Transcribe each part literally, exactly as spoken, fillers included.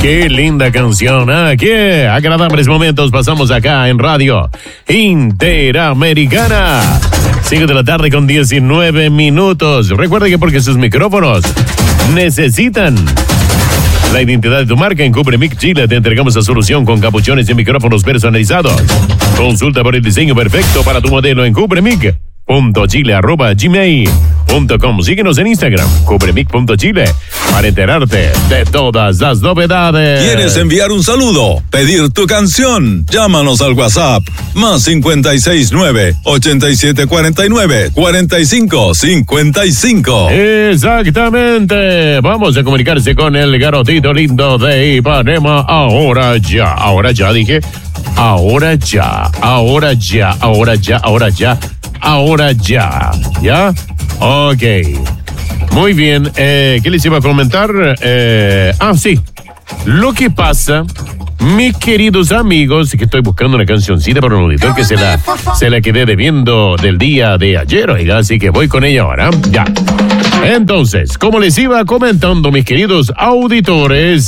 Qué linda canción, ¿eh? Qué agradables momentos pasamos acá en Radio Interamericana. cinco de la tarde con diecinueve minutos. Recuerda que porque sus micrófonos necesitan la identidad de tu marca, en Cubremic Chile te entregamos la solución con capuchones y micrófonos personalizados. Consulta por el diseño perfecto para tu modelo en Cubremic punto chile arroba gmail punto com. Síguenos en Instagram, cubremic punto chile, para enterarte de todas las novedades. ¿Quieres enviar un saludo? ¿Pedir tu canción? Llámanos al WhatsApp más cincuenta y seis nueve, ochenta y siete cuarenta y nueve, cuarenta y cinco cincuenta y cinco. Exactamente. Vamos a comunicarse con el garotito lindo de Ipanema. Ahora ya, ahora ya dije. Ahora ya, ahora ya, ahora ya, ahora ya. Ahora ya, ¿ya? Ok. Muy bien. Eh, ¿Qué les iba a comentar? Eh, ah, sí. Lo que pasa, mis queridos amigos, que estoy buscando una cancioncita para un auditor que se la, se la quedé debiendo del día de ayer, oiga, así que voy con ella ahora. Ya. Entonces, como les iba comentando, mis queridos auditores,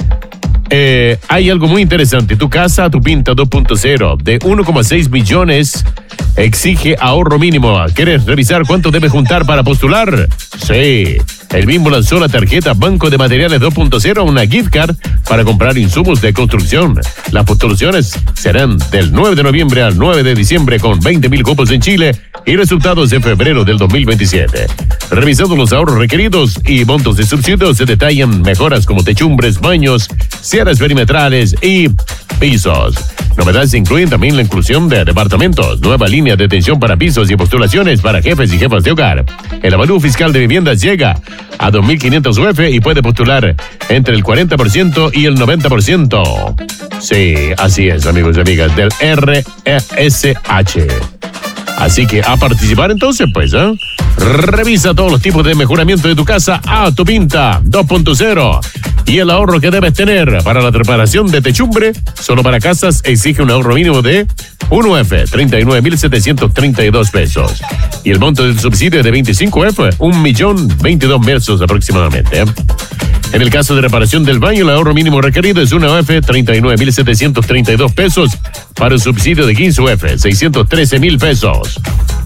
Eh, hay algo muy interesante. Tu casa, tu pinta dos punto cero de uno coma seis millones exige ahorro mínimo. ¿Quieres revisar cuánto debes juntar para postular? Sí. El Bimbo lanzó la tarjeta Banco de Materiales dos punto cero, una gift card para comprar insumos de construcción. Las postulaciones serán del nueve de noviembre al nueve de diciembre con veinte mil cupos en Chile y resultados en febrero del dos mil veintisiete. Revisando los ahorros requeridos y montos de subsidios, se detallan mejoras como techumbres, baños, cierres perimetrales y pisos. Novedades incluyen también la inclusión de departamentos, nueva línea de atención para pisos y postulaciones para jefes y jefas de hogar. El avalúo fiscal de viviendas llega a dos mil quinientos U F y puede postular entre el cuarenta por ciento y el noventa por ciento. Sí, así es, amigos y amigas, del R S H. Así que a participar entonces, pues, ¿eh? Revisa todos los tipos de mejoramiento de tu casa a tu pinta dos punto cero. Y el ahorro que debes tener para la reparación de techumbre, solo para casas, exige un ahorro mínimo de un U F, treinta y nueve mil setecientos treinta y dos pesos. Y el monto del subsidio es de veinticinco U F, un millón veintidós pesos aproximadamente. En el caso de reparación del baño, el ahorro mínimo requerido es una U F, treinta y nueve mil setecientos treinta y dos pesos, para un subsidio de quince U F, seiscientos trece mil pesos.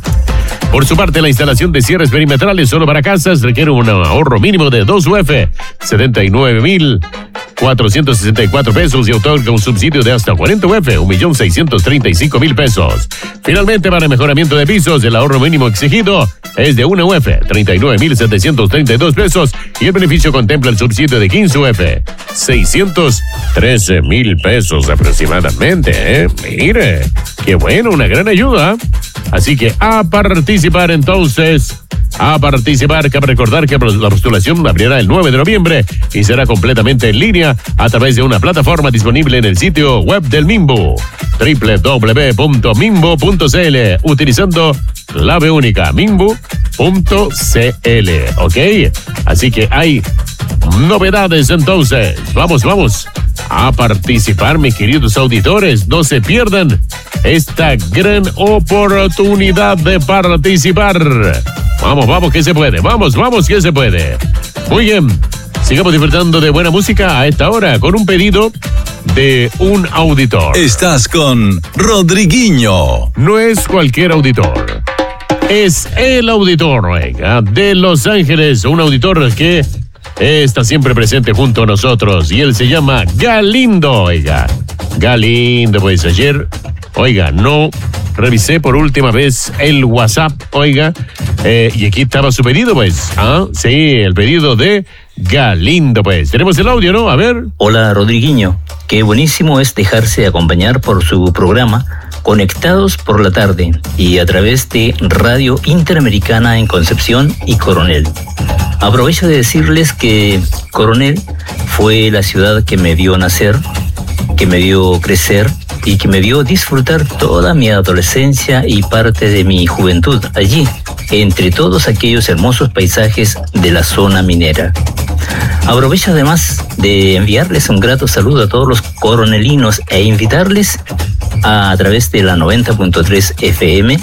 Por su parte, la instalación de cierres perimetrales solo para casas requiere un ahorro mínimo de dos U F, setenta y nueve mil cuatrocientos sesenta y cuatro pesos, y otorga un subsidio de hasta cuarenta U F, un millón seiscientos treinta y cinco mil pesos. Finalmente, para el mejoramiento de pisos, el ahorro mínimo exigido es de una U F, treinta y nueve mil setecientos treinta y dos pesos, y el beneficio contempla el subsidio de quince U F, seiscientos trece mil pesos aproximadamente, ¿eh? Mire, qué bueno, una gran ayuda. Así que a participar entonces, a participar, cabe recordar que la postulación abrirá el nueve de noviembre y será completamente en línea a través de una plataforma disponible en el sitio web del Mimbo, doble u doble u doble u punto mimbo punto c l, utilizando clave única, mimbo punto c l, ¿ok? Así que hay novedades entonces. Vamos, vamos a participar, mis queridos auditores. No se pierdan esta gran oportunidad de participar. Vamos, vamos, que se puede. Vamos, vamos, que se puede. Muy bien. Sigamos disfrutando de buena música a esta hora con un pedido de un auditor. Estás con Rodriguinho. No es cualquier auditor. Es el auditor, oiga, de Los Ángeles. Un auditor que está siempre presente junto a nosotros. Y él se llama Galindo, oiga. Galindo, pues ayer, oiga, no revisé por última vez el WhatsApp, oiga, eh, y aquí estaba su pedido, pues. Ah, sí, el pedido de Galindo, pues. Tenemos el audio, ¿no? A ver. Hola, Rodriguinho. Qué buenísimo es dejarse acompañar por su programa Conectados por la Tarde y a través de Radio Interamericana en Concepción y Coronel. Aprovecho de decirles que Coronel fue la ciudad que me vio nacer, que me vio crecer y que me vio disfrutar toda mi adolescencia y parte de mi juventud allí, entre todos aquellos hermosos paisajes de la zona minera. Aprovecho además de enviarles un grato saludo a todos los coronelinos e invitarles a, a través de la noventa punto tres F M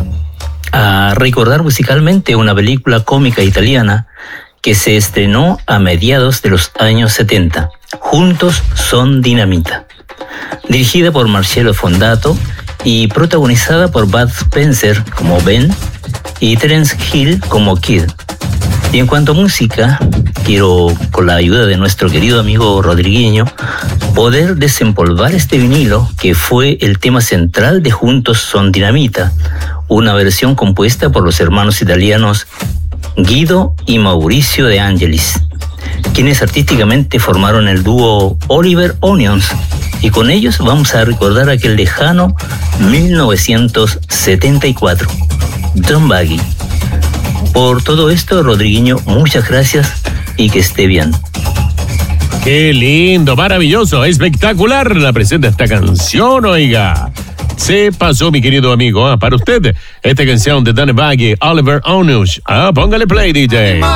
a recordar musicalmente una película cómica italiana que se estrenó a mediados de los años setenta Juntos son dinamita. Dirigida por Marcello Fondato y protagonizada por Bud Spencer como Ben y Terence Hill como Kid. Y en cuanto a música, quiero, con la ayuda de nuestro querido amigo Rodrigueño, poder desempolvar este vinilo que fue el tema central de Juntos son dinamita, una versión compuesta por los hermanos italianos Guido y Mauricio De Angelis, quienes artísticamente formaron el dúo Oliver Onions, y con ellos vamos a recordar aquel lejano mil novecientos setenta y cuatro, Don Baggy. Por todo esto, Rodrigueño, muchas gracias y que esté bien. Qué lindo, maravilloso, espectacular la presenta esta canción, oiga. Se pasó, mi querido amigo, ¿eh? Para usted, esta canción de Don Baggy, Oliver Onions. Ah, póngale play, D J.